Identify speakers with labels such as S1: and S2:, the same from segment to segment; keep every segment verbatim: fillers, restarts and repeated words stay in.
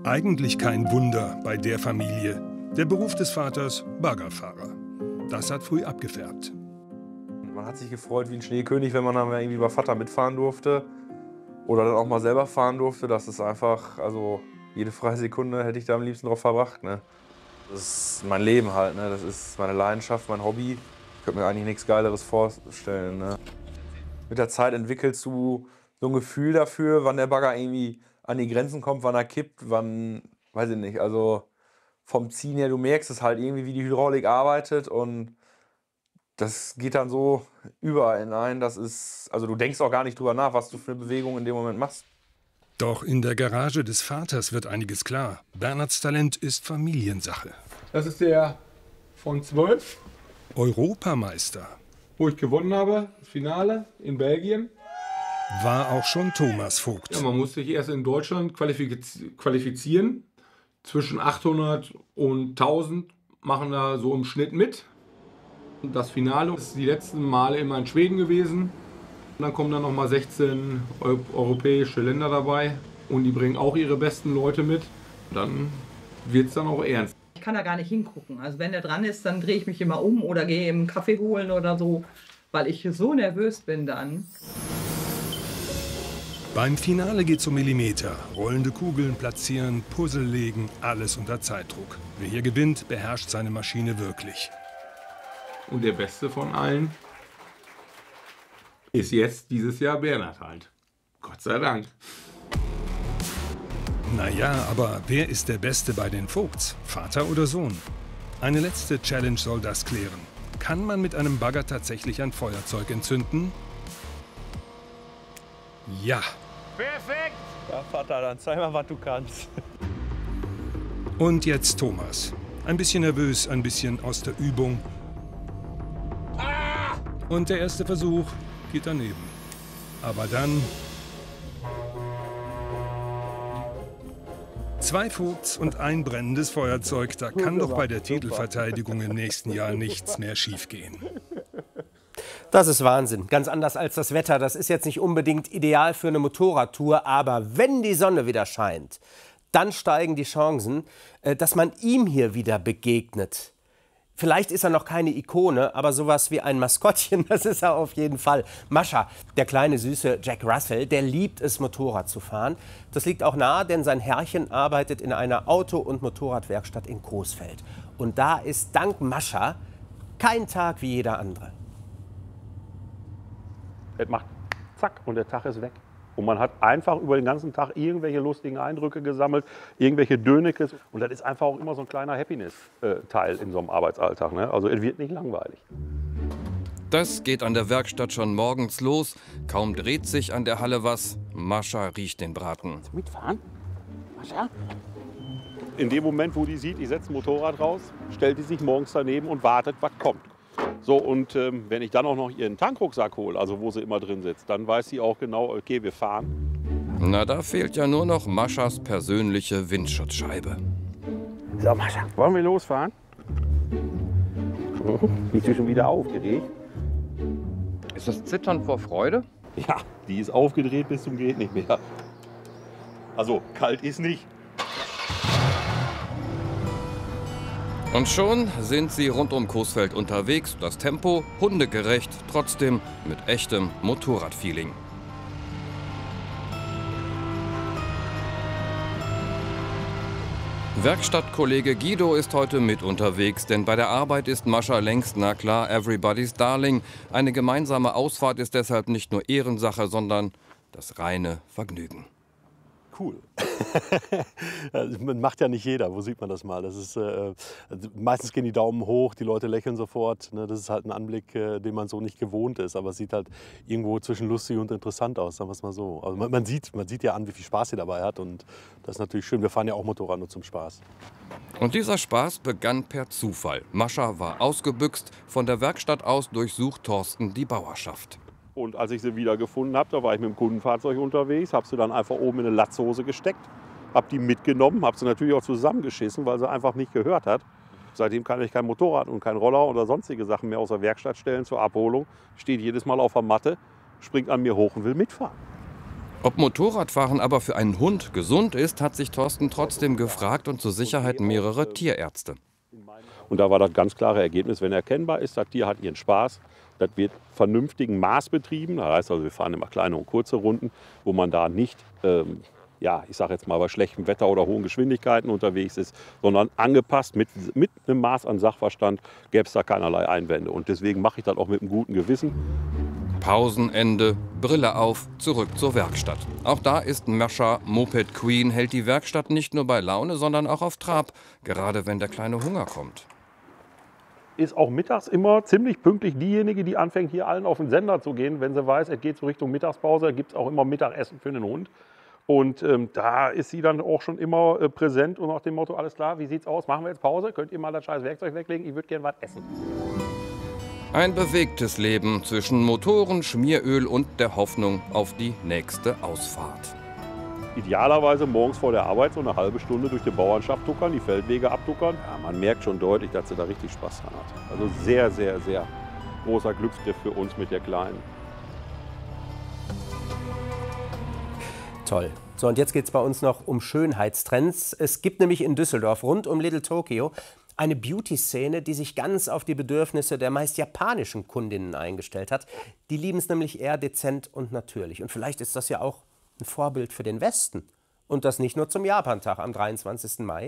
S1: Eigentlich kein Wunder bei der Familie. Der Beruf des Vaters Baggerfahrer. Das hat früh abgefärbt.
S2: Man hat sich gefreut wie ein Schneekönig, wenn man dann irgendwie bei Vater mitfahren durfte. Oder dann auch mal selber fahren durfte. Das ist einfach, also jede freie Sekunde hätte ich da am liebsten drauf verbracht. Ne? Das ist mein Leben halt, ne? Das ist meine Leidenschaft, mein Hobby. Ich könnte mir eigentlich nichts Geileres vorstellen. Ne? Mit der Zeit entwickelst du so ein Gefühl dafür, wann der Bagger irgendwie an die Grenzen kommt, wann er kippt, wann, weiß ich nicht. Also vom Ziehen her, du merkst es halt irgendwie, wie die Hydraulik arbeitet und das geht dann so überall hinein. Das ist, also du denkst auch gar nicht drüber nach, was du für eine Bewegung in dem Moment machst.
S1: Doch in der Garage des Vaters wird einiges klar. Bernhards Talent ist Familiensache.
S3: Das ist der von zwölf,
S1: Europameister.
S3: wo ich gewonnen habe, das Finale in Belgien.
S1: War auch schon Thomas Vogt.
S3: Ja, man muss sich erst in Deutschland qualifiz qualifizieren. Zwischen achthundert und tausend machen da so im Schnitt mit. Das Finale ist die letzten Male immer in Schweden gewesen. Und dann kommen dann noch mal sechzehn eu europäische Länder dabei. Und die bringen auch ihre besten Leute mit. Dann wird es dann auch ernst.
S4: Ich kann da gar nicht hingucken. Also wenn der dran ist, dann drehe ich mich immer um oder gehe eben einen Kaffee holen oder so, weil ich so nervös bin dann.
S1: Beim Finale geht's um Millimeter. Rollende Kugeln platzieren, Puzzle legen, alles unter Zeitdruck. Wer hier gewinnt, beherrscht seine Maschine wirklich.
S3: Und der Beste von allen ist jetzt dieses Jahr Bernhard halt. Gott sei Dank.
S1: Naja, aber wer ist der Beste bei den Vogts? Vater oder Sohn? Eine letzte Challenge soll das klären. Kann man mit einem Bagger tatsächlich ein Feuerzeug entzünden? Ja.
S5: Perfekt! Ja, Vater, dann zeig mal, was du kannst.
S1: Und jetzt Thomas. Ein bisschen nervös, ein bisschen aus der Übung. Und der erste Versuch geht daneben. Aber dann... Zwei Vogts und ein brennendes Feuerzeug. Da kann doch bei der Titelverteidigung im nächsten Jahr nichts mehr schiefgehen.
S6: Das ist Wahnsinn. Ganz anders als das Wetter. Das ist jetzt nicht unbedingt ideal für eine Motorradtour. Aber wenn die Sonne wieder scheint, dann steigen die Chancen, dass man ihm hier wieder begegnet. Vielleicht ist er noch keine Ikone, aber sowas wie ein Maskottchen, das ist er auf jeden Fall. Mascha, der kleine süße Jack Russell, der liebt es, Motorrad zu fahren. Das liegt auch nahe, denn sein Herrchen arbeitet in einer Auto- und Motorradwerkstatt in Coesfeld. Und da ist dank Mascha kein Tag wie jeder andere.
S7: Es macht zack und der Tag ist weg. Und man hat einfach über den ganzen Tag irgendwelche lustigen Eindrücke gesammelt, irgendwelche Dönekes. Und das ist einfach auch immer so ein kleiner Happiness-Teil in so einem Arbeitsalltag. Ne? Also es wird nicht langweilig.
S8: Das geht an der Werkstatt schon morgens los. Kaum dreht sich an der Halle was. Mascha riecht den Braten.
S7: Mitfahren? Mascha? In dem Moment, wo die sieht, ich setze ein Motorrad raus, stellt die sich morgens daneben und wartet, was kommt. So, und ähm, wenn ich dann auch noch ihren Tankrucksack hole, also wo sie immer drin sitzt, dann weiß sie auch genau, okay, wir fahren.
S8: Na, da fehlt ja nur noch Maschas persönliche Windschutzscheibe.
S7: So, Mascha, wollen wir losfahren? Bist du schon wieder aufgeregt?
S5: Ist das Zittern vor Freude?
S7: Ja, die ist aufgedreht bis zum geht nicht mehr. Also, kalt ist nicht.
S8: Und schon sind sie rund um Coesfeld unterwegs. Das Tempo hundegerecht, trotzdem mit echtem Motorradfeeling. Werkstattkollege Guido ist heute mit unterwegs, denn bei der Arbeit ist Mascha längst, na klar, everybody's darling. Eine gemeinsame Ausfahrt ist deshalb nicht nur Ehrensache, sondern das reine Vergnügen.
S7: Cool. Also, man macht ja nicht jeder, wo sieht man das mal? Das ist, äh, meistens gehen die Daumen hoch, die Leute lächeln sofort. Ne? Das ist halt ein Anblick, äh, den man so nicht gewohnt ist. Aber es sieht halt irgendwo zwischen lustig und interessant aus, sagen wir es mal so. Also man, man, sieht, man sieht ja an, wie viel Spaß sie dabei hat. Und das ist natürlich schön. Wir fahren ja auch Motorrad nur zum Spaß.
S8: Und dieser Spaß begann per Zufall. Mascha war ausgebüxt. Von der Werkstatt aus durchsucht Thorsten die Bauerschaft.
S7: Und als ich sie wieder gefunden habe, da war ich mit dem Kundenfahrzeug unterwegs, habe sie dann einfach oben in eine Latzhose gesteckt, habe die mitgenommen, habe sie natürlich auch zusammengeschissen, weil sie einfach nicht gehört hat. Seitdem kann ich kein Motorrad und kein Roller oder sonstige Sachen mehr aus der Werkstatt stellen zur Abholung. Steht jedes Mal auf der Matte, springt an mir hoch und will mitfahren.
S8: Ob Motorradfahren aber für einen Hund gesund ist, hat sich Thorsten trotzdem gefragt und zur Sicherheit mehrere Tierärzte.
S7: Und da war das ganz klare Ergebnis, wenn erkennbar ist, das Tier hat ihren Spaß, das wird vernünftigen Maß betrieben. Das heißt also, wir fahren immer kleine und kurze Runden, wo man da nicht, ähm, ja, ich sage jetzt mal bei schlechtem Wetter oder hohen Geschwindigkeiten unterwegs ist, sondern angepasst mit, mit einem Maß an Sachverstand gäbe es da keinerlei Einwände. Und deswegen mache ich das auch mit einem guten Gewissen.
S8: Pausenende, Brille auf, zurück zur Werkstatt. Auch da ist Mascha Moped Queen, hält die Werkstatt nicht nur bei Laune, sondern auch auf Trab, gerade wenn der kleine Hunger kommt.
S7: Ist auch mittags immer ziemlich pünktlich diejenige, die anfängt, hier allen auf den Sender zu gehen. Wenn sie weiß, es geht so Richtung Mittagspause, gibt es auch immer Mittagessen für den Hund. Und ähm, da ist sie dann auch schon immer äh, präsent und nach dem Motto, alles klar, wie sieht's aus, machen wir jetzt Pause, könnt ihr mal das scheiß Werkzeug weglegen, ich würde gerne was essen.
S8: Ein bewegtes Leben zwischen Motoren, Schmieröl und der Hoffnung auf die nächste Ausfahrt.
S7: Idealerweise morgens vor der Arbeit so eine halbe Stunde durch die Bauernschaft tuckern, die Feldwege abtuckern. Ja, man merkt schon deutlich, dass sie da richtig Spaß dran hat. Also sehr, sehr, sehr großer Glücksgriff für uns mit der Kleinen.
S6: Toll. So, und jetzt geht es bei uns noch um Schönheitstrends. Es gibt nämlich in Düsseldorf rund um Little Tokyo eine Beauty-Szene, die sich ganz auf die Bedürfnisse der meist japanischen Kundinnen eingestellt hat. Die lieben es nämlich eher dezent und natürlich. Und vielleicht ist das ja auch ein Vorbild für den Westen. Und das nicht nur zum Japantag am dreiundzwanzigsten Mai.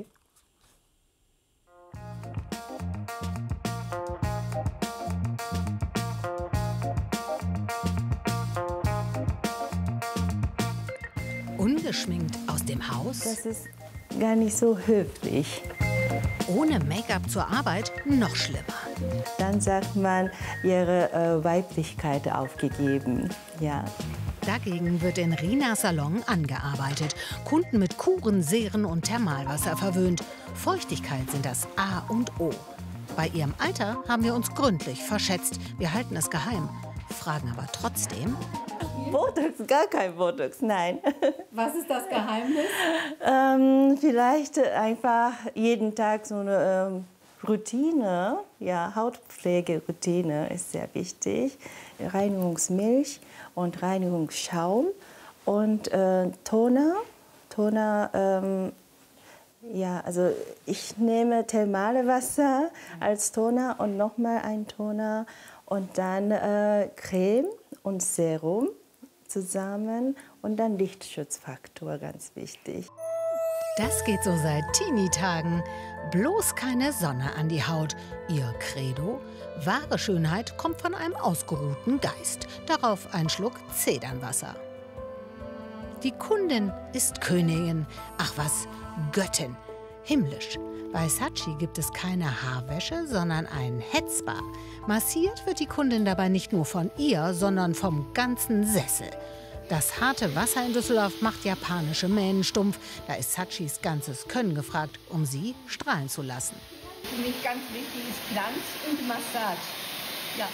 S9: Ungeschminkt aus dem Haus?
S10: Das ist gar nicht so höflich.
S9: Ohne Make-up zur Arbeit? Noch schlimmer.
S10: Dann sagt man, ihre äh, Weiblichkeit aufgegeben. Ja.
S9: Dagegen wird in Rinas Salon angearbeitet. Kunden mit Kuren, Seren und Thermalwasser verwöhnt. Feuchtigkeit sind das A und O. Bei ihrem Alter haben wir uns gründlich verschätzt. Wir halten es geheim, fragen aber trotzdem.
S10: Botox, gar kein Botox, nein.
S9: Was ist das Geheimnis?
S10: ähm, vielleicht einfach jeden Tag so eine ähm, Routine. Ja, Hautpflegeroutine ist sehr wichtig. Reinigungsmilch und Reinigungsschaum und äh, Toner. Toner, ähm, ja, also ich nehme thermale Wasser als Toner und nochmal ein Toner und dann äh, Creme und Serum zusammen und dann Lichtschutzfaktor, ganz wichtig.
S9: Das geht so seit Teenie-Tagen. Bloß keine Sonne an die Haut. Ihr Credo? Wahre Schönheit kommt von einem ausgeruhten Geist. Darauf ein Schluck Zedernwasser. Die Kundin ist Königin. Ach was, Göttin. Himmlisch. Bei Saatchi gibt es keine Haarwäsche, sondern ein Hetzbar. Massiert wird die Kundin dabei nicht nur von ihr, sondern vom ganzen Sessel. Das harte Wasser in Düsseldorf macht japanische Mähnen stumpf. Da ist Saatchis ganzes Können gefragt, um sie strahlen zu lassen.
S11: Für mich ganz wichtig ist Glanz und Massage. Ja.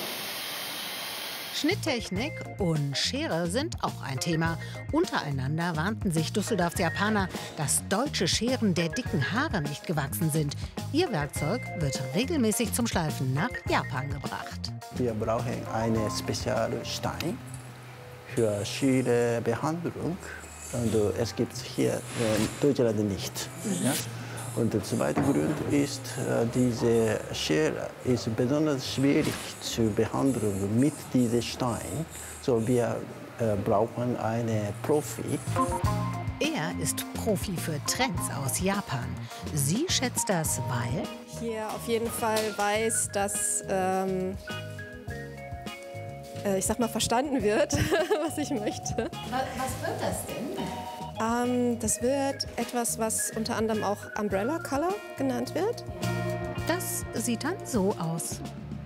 S9: Schnitttechnik und Schere sind auch ein Thema. Untereinander warnten sich Düsseldorfs Japaner, dass deutsche Scheren der dicken Haare nicht gewachsen sind. Ihr Werkzeug wird regelmäßig zum Schleifen nach Japan gebracht.
S12: Wir brauchen einen speziellen Stein für Scherenbehandlung. Und es gibt hier in Deutschland nicht. Mhm. Ja? Und der zweite Grund ist, diese Schere ist besonders schwierig zu behandeln mit diesem Stein. So, wir äh, brauchen einen Profi.
S9: Er ist Profi für Trends aus Japan. Sie schätzt das, weil
S13: hier auf jeden Fall weiß, dass ähm, äh, ich sag mal verstanden wird, was ich möchte.
S9: Was wird das denn?
S13: Ähm, das wird etwas, was unter anderem auch Umbrella Color genannt wird.
S9: Das sieht dann so aus.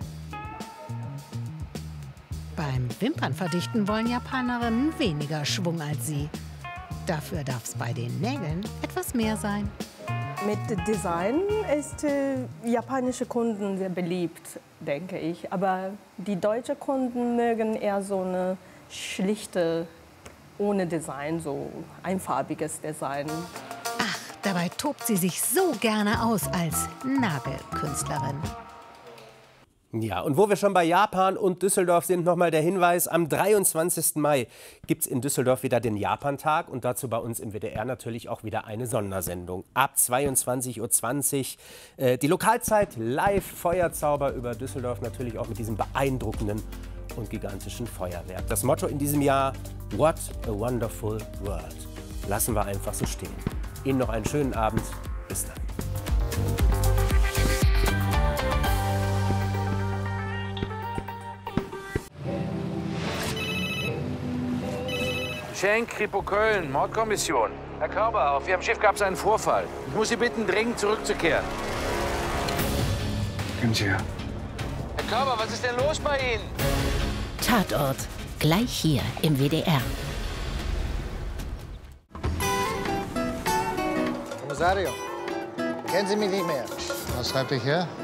S9: Beim Wimpernverdichten wollen Japanerinnen weniger Schwung als sie. Dafür darf es bei den Nägeln etwas mehr sein.
S14: Mit Design ist äh, japanische Kunden sehr beliebt, denke ich. Aber die deutschen Kunden mögen eher so eine schlichte, ohne Design, so einfarbiges Design.
S9: Ach, dabei tobt sie sich so gerne aus als Nagelkünstlerin.
S6: Ja, und wo wir schon bei Japan und Düsseldorf sind, nochmal der Hinweis, am dreiundzwanzigsten Mai gibt es in Düsseldorf wieder den Japantag und dazu bei uns im W D R natürlich auch wieder eine Sondersendung. Ab zweiundzwanzig Uhr zwanzig äh, die Lokalzeit live Feuerzauber über Düsseldorf, natürlich auch mit diesem beeindruckenden und gigantischen Feuerwerk. Das Motto in diesem Jahr, What a Wonderful World. Lassen wir einfach so stehen. Ihnen noch einen schönen Abend. Bis dann.
S15: Schenk, Kripo Köln, Mordkommission. Herr Körber, auf Ihrem Schiff gab es einen Vorfall. Ich muss Sie bitten, dringend zurückzukehren.
S16: Kommen Sie her.
S15: Herr Körber, was ist denn los bei Ihnen?
S17: Tatort. Gleich hier im W D R.
S18: Kommissario, kennen Sie mich nicht mehr?
S19: Was schreibt ich her?